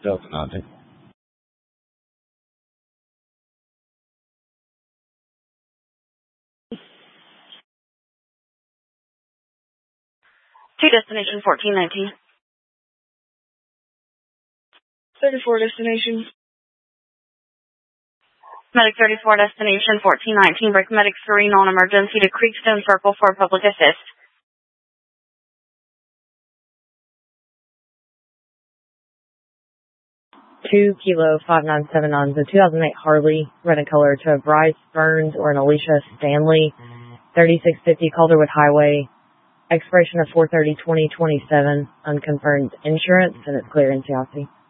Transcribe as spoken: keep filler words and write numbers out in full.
Delta nineteen. Two destination fourteen nineteen. thirty-four destination. Medic thirty-four destination fourteen nineteen. Break Medic three non-emergency to Creekstone Circle for public assist. two kilo five nine seven nine, the two thousand eight Harley, red in color, to a Bryce Burns or an Alicia Stanley, thirty-six fifty Calderwood Highway, expiration of four thirty twenty twenty-seven, unconfirmed insurance, and it's clear N C I C.